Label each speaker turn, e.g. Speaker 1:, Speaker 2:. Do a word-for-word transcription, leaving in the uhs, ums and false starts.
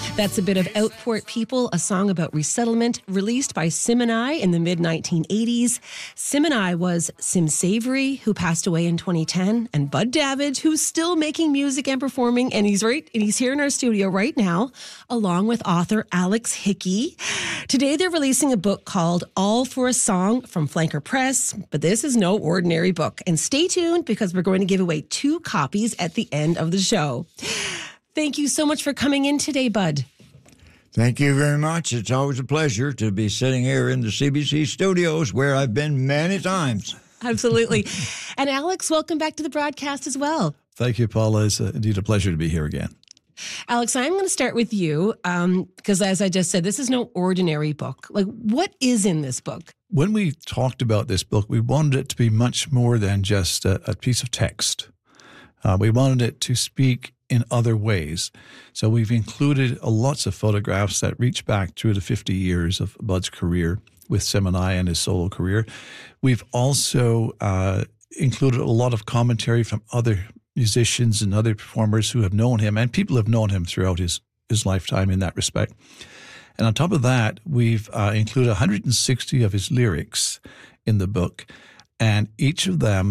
Speaker 1: That's a bit of Outport People, a song about resettlement, released by Sim and I in the mid nineteen eighties. Sim and I was Sim Savory, who passed away in twenty ten, and Bud Davidge, who's still making music and performing, and he's right, and he's here in our studio right now, along with author Alex Hickey. Today they're releasing a book called All for a Song from Flanker Press, but this is no ordinary book. And stay tuned because we're going to give away two copies at the end of the show. Thank you so much for coming in today, Bud.
Speaker 2: Thank you very much. It's always a pleasure to be sitting here in the C B C studios where I've been many times.
Speaker 1: Absolutely. And Alex, welcome back to the broadcast as well.
Speaker 3: Thank you, Paula. It's uh, indeed a pleasure to be here again.
Speaker 1: Alex, I'm going to start with you um, because, as I just said, this is no ordinary book. Like, what is in this book?
Speaker 3: When we talked about this book, we wanted it to be much more than just a, a piece of text. Uh, we wanted it to speak in other ways. So we've included uh, lots of photographs that reach back through the fifty years of Bud's career with Sim and I and his solo career. We've also uh, included a lot of commentary from other musicians and other performers who have known him, and people have known him throughout his, his lifetime in that respect. And on top of that, we've uh, included one hundred sixty of his lyrics in the book, and each of them